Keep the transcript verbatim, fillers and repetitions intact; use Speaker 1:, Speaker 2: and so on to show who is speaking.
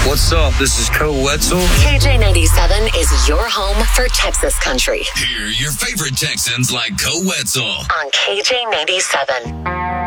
Speaker 1: What's up? This is Koe Wetzel.
Speaker 2: K J ninety-seven is your home for Texas country.
Speaker 3: Hear your favorite Texans like Koe Wetzel
Speaker 2: on K J ninety-seven.